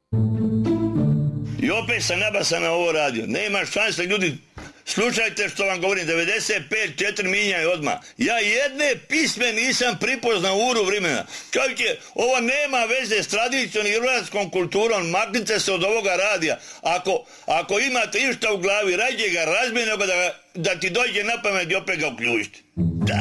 I opet sam nabasan na ovo radio. Nema šanse, ljudi, slušajte što vam govorim, 95-4 minjaju odmah. Ja jedne pisme nisam pripoznao uru vremena. Čovjek, ovo nema veze s tradicijom i hrvatskom kulturom, maknite se od ovoga radija. Ako imate išta u glavi, rađe ga razbije nego da ti dođe na pamet i opet ga uključite.